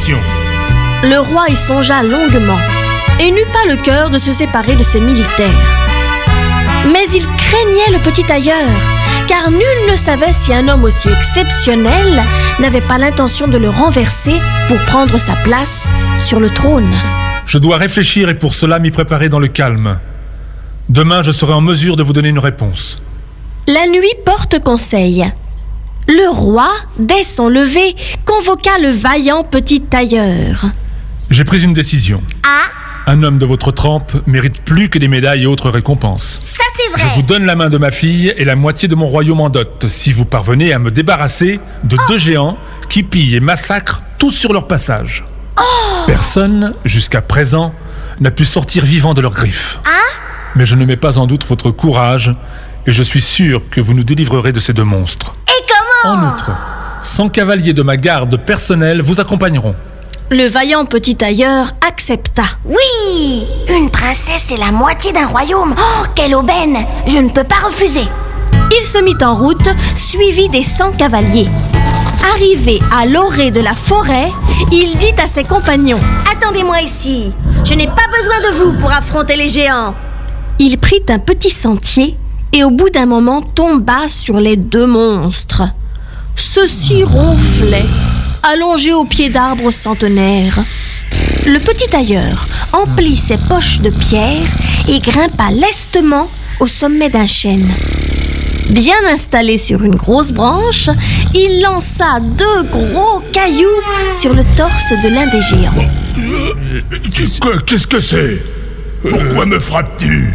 mission. Le roi y songea longuement et n'eut pas le cœur de se séparer de ses militaires. Mais il craignait le petit tailleur, car nul ne savait si un homme aussi exceptionnel n'avait pas l'intention de le renverser pour prendre sa place sur le trône. Je dois réfléchir et pour cela m'y préparer dans le calme. Demain, je serai en mesure de vous donner une réponse. La nuit porte conseil. Le roi, dès son lever, convoqua le vaillant petit tailleur. J'ai pris une décision. Ah, Un homme de votre trempe mérite plus que des médailles et autres récompenses. ça c'est vrai. Je vous donne la main de ma fille et la moitié de mon royaume en dot, si vous parvenez à me débarrasser de 2 géants qui pillent et massacrent tous sur leur passage. Personne, jusqu'à présent, n'a pu sortir vivant de leurs griffes. Mais je ne mets pas en doute votre courage et je suis sûr que vous nous délivrerez de ces 2 monstres. Et comment? En outre, 100 cavaliers de ma garde personnelle vous accompagneront. Le vaillant petit tailleur accepta. Oui, une princesse et la moitié d'un royaume. Oh, quelle aubaine! Je ne peux pas refuser. Il se mit en route, suivi des 100 cavaliers. Arrivé à l'orée de la forêt, il dit à ses compagnons. Attendez-moi ici. Je n'ai pas besoin de vous pour affronter les géants. Il prit un petit sentier et au bout d'un moment tomba sur les 2 monstres. Ceux-ci ronflaient, allongés au pied d'arbres centenaires. Le petit tailleur emplit ses poches de pierre et grimpa lestement au sommet d'un chêne. Bien installé sur une grosse branche, il lança 2 gros cailloux sur le torse de l'un des géants. Qu'est-ce que c'est? Pourquoi me frappes-tu?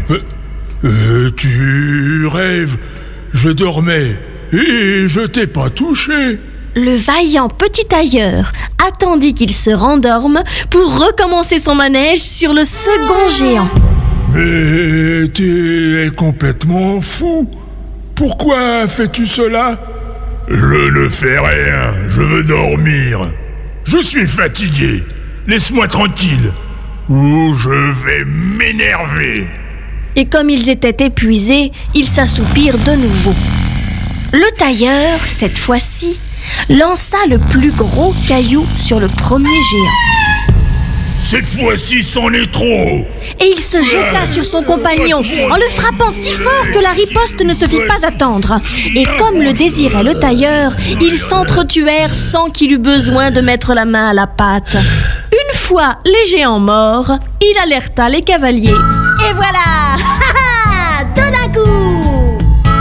Tu rêves. Je dormais et je t'ai pas touché. Le vaillant petit tailleur attendit qu'il se rendorme pour recommencer son manège sur le second géant. Mais t'es complètement fou. Pourquoi fais-tu cela? Je ne fais rien, je veux dormir. Je suis fatigué, laisse-moi tranquille, ou je vais m'énerver. Et comme ils étaient épuisés, ils s'assoupirent de nouveau. Le tailleur, cette fois-ci, lança le plus gros caillou sur le premier géant. Cette fois-ci, c'en est trop. Et il se jeta sur son compagnon en le frappant si fort que la riposte ne se fit pas attendre. Et comme le désirait le tailleur, ils s'entretuèrent sans qu'il eût besoin de mettre la main à la pâte. Une fois les géants morts, il alerta les cavaliers. Et voilà. Tout d'un coup.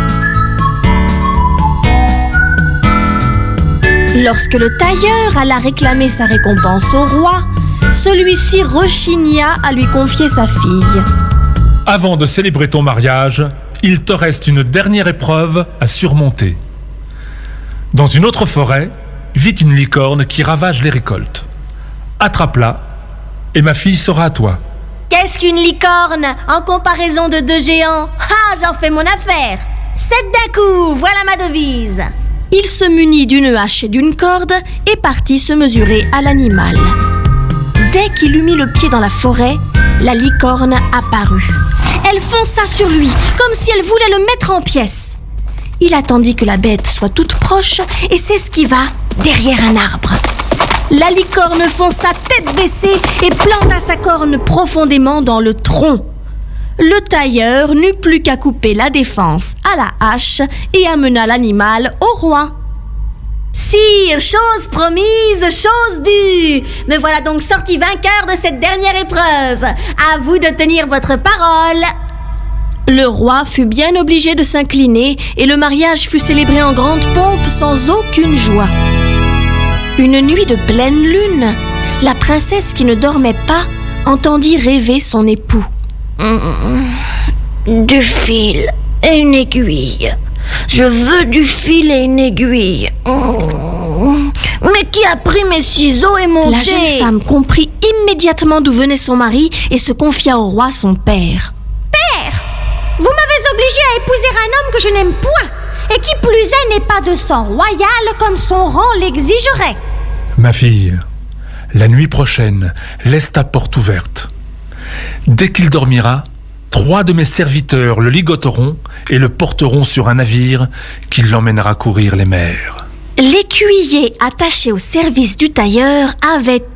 Lorsque le tailleur alla réclamer sa récompense au roi, celui-ci rechigna à lui confier sa fille. Avant de célébrer ton mariage, il te reste une dernière épreuve à surmonter. Dans une autre forêt, vit une licorne qui ravage les récoltes. Attrape-la et ma fille sera à toi. Qu'est-ce qu'une licorne en comparaison de 2 géants? Ah, j'en fais mon affaire. 7 d'un coup, voilà ma devise. Il se munit d'une hache et d'une corde et partit se mesurer à l'animal. Dès qu'il eut mis le pied dans la forêt, la licorne apparut. Elle fonça sur lui, comme si elle voulait le mettre en pièces. Il attendit que la bête soit toute proche et s'esquiva derrière un arbre. La licorne fonça tête baissée et planta sa corne profondément dans le tronc. Le tailleur n'eut plus qu'à couper la défense à la hache et amena l'animal au roi. Sire, chose promise, chose due. Me voilà donc sorti vainqueur de cette dernière épreuve. À vous de tenir votre parole. Le roi fut bien obligé de s'incliner et le mariage fut célébré en grande pompe sans aucune joie. Une nuit de pleine lune, la princesse qui ne dormait pas entendit rêver son époux. Du fil et une aiguille. Je veux du fil et une aiguille. Mais qui a pris mes ciseaux et mon La thé? jeune femme comprit immédiatement d'où venait son mari et se confia au roi son père. Vous m'avez obligé à épouser un homme que je n'aime point et qui plus est n'est pas de sang royal comme son rang l'exigerait. Ma fille, la nuit prochaine, laisse ta porte ouverte. Dès qu'il dormira, 3 de mes serviteurs le ligoteront et le porteront sur un navire qui l'emmènera courir les mers. L'écuyer attaché au service du tailleur avait